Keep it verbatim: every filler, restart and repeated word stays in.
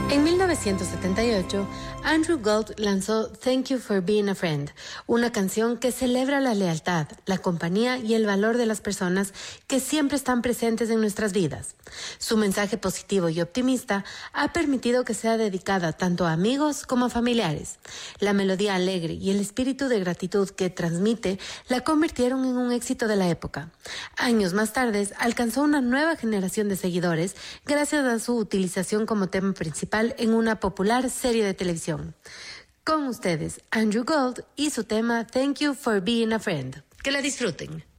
En mil novecientos setenta y ocho, Andrew Gold lanzó Thank You for Being a Friend, una canción que celebra la lealtad, la compañía y el valor de las personas que siempre están presentes en nuestras vidas. Su mensaje positivo y optimista ha permitido que sea dedicada tanto a amigos como a familiares. La melodía alegre y el espíritu de gratitud que transmite la convirtieron en un éxito de la época. Años más tarde, alcanzó una nueva generación de seguidores gracias a su utilización como tema principal en una popular serie de televisión. Con ustedes, Andrew Gold y su tema Thank You for Being a Friend. Que la disfruten.